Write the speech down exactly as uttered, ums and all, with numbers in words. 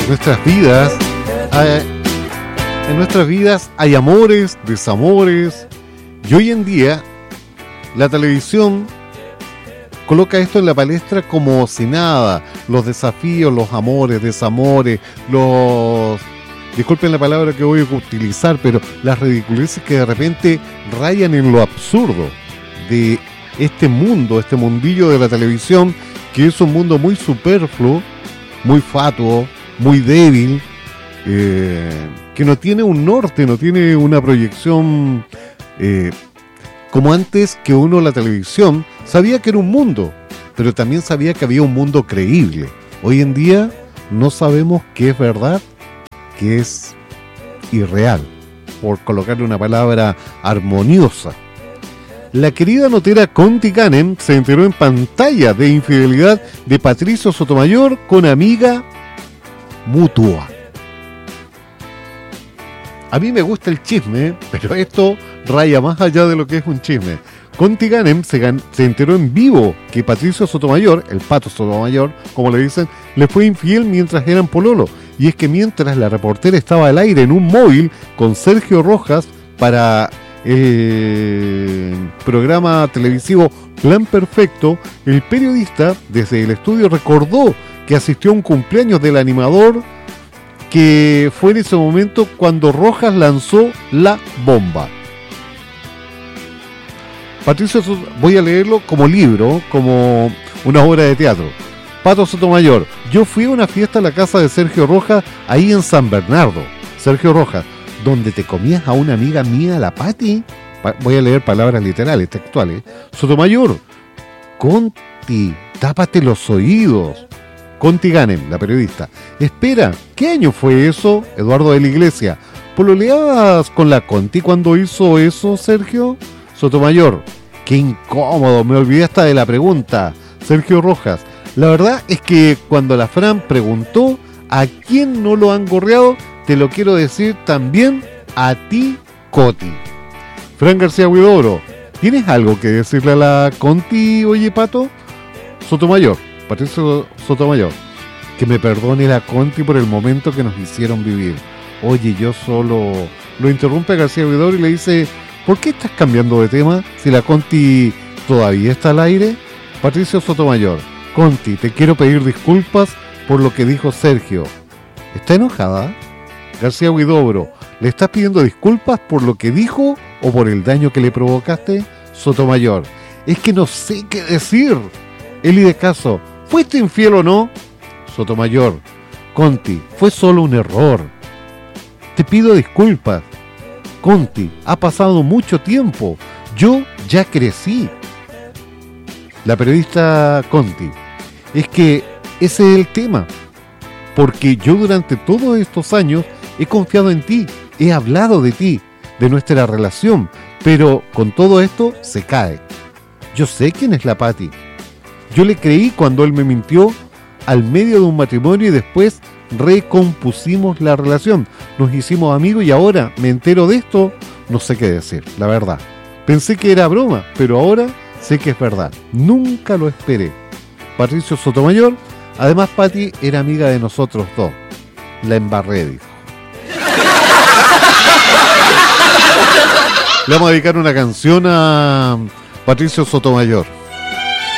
nuestras vidas, hay, en nuestras vidas hay amores, desamores, y hoy en día la televisión coloca esto en la palestra como si nada, los desafíos, los amores, desamores, los... disculpen la palabra que voy a utilizar, pero las ridiculeces que de repente rayan en lo absurdo de este mundo, este mundillo de la televisión, que es un mundo muy superfluo, muy fatuo, muy débil, eh, que no tiene un norte, no tiene una proyección, eh, como antes que uno la televisión sabía que era un mundo, pero también sabía que había un mundo creíble. Hoy en día no sabemos qué es verdad, qué es irreal, por colocarle una palabra armoniosa. La querida notera Conti Canem se enteró en pantalla de infidelidad de Patricio Sotomayor con amiga mutua. A mí me gusta el chisme, pero esto raya más allá de lo que es un chisme. Conti Canem se, gan- se enteró en vivo que Patricio Sotomayor, el Pato Sotomayor, como le dicen, le fue infiel mientras eran pololo. Y es que mientras la reportera estaba al aire en un móvil con Sergio Rojas para el programa televisivo Plan Perfecto, el periodista desde el estudio recordó que asistió a un cumpleaños del animador, que fue en ese momento cuando Rojas lanzó la bomba. Patricio, voy a leerlo como libro, como una obra de teatro. Pato Sotomayor: yo fui a una fiesta a la casa de Sergio Rojas, ahí en San Bernardo. Sergio Rojas: ¿donde te comías a una amiga mía, la Pati? Pa- voy a leer palabras literales, textuales. Sotomayor: Conti, tápate los oídos. Conti Canem, la periodista: espera, ¿qué año fue eso? Eduardo de la Iglesia: ¿pololeabas con la Conti cuando hizo eso, Sergio? Sotomayor: qué incómodo, me olvidé hasta de la pregunta. Sergio Rojas: la verdad es que cuando la Fran preguntó a quién no lo han gorreado, te lo quiero decir también a ti, Coti. Fran García Huidobro: ¿tienes algo que decirle a la Conti, oye, Pato? Sotomayor, Patricio Sotomayor: que me perdone la Conti por el momento que nos hicieron vivir. Oye, yo solo... Lo interrumpe García Huidobro y le dice: ¿por qué estás cambiando de tema si la Conti todavía está al aire? Patricio Sotomayor: Conti, te quiero pedir disculpas por lo que dijo Sergio. ¿Está enojada? García Huidobro: ¿le estás pidiendo disculpas por lo que dijo o por el daño que le provocaste? Sotomayor: es que no sé qué decir. Eli de Caso: ¿fuiste infiel o no? Sotomayor: Conti, fue solo un error. Te pido disculpas. Conti, ha pasado mucho tiempo. Yo ya crecí. La periodista Conti: es que ese es el tema. Porque yo durante todos estos años he confiado en ti, he hablado de ti, de nuestra relación, pero con todo esto se cae. Yo sé quién es la Pati. Yo le creí cuando él me mintió al medio de un matrimonio y después recompusimos la relación. Nos hicimos amigos y ahora me entero de esto, no sé qué decir, la verdad. Pensé que era broma, pero ahora sé que es verdad. Nunca lo esperé. Patricio Sotomayor: además, Pati era amiga de nosotros dos. La embarré, dijo. Le vamos a dedicar una canción a Patricio Sotomayor.